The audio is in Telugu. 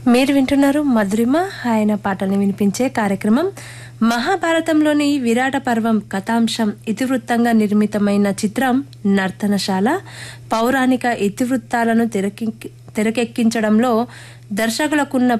మీరు వింటున్నారు మధురిమ ఆయన పాటల్ని వినిపించే కార్యక్రమం. మహాభారతంలోని విరాట పర్వం కథాంశం ఇతివృత్తంగా నిర్మితమైన చిత్రం నర్తనశాల. పౌరాణిక ఇతివృత్తాలను తెరకెక్కించడంలో దర్శకులకున్న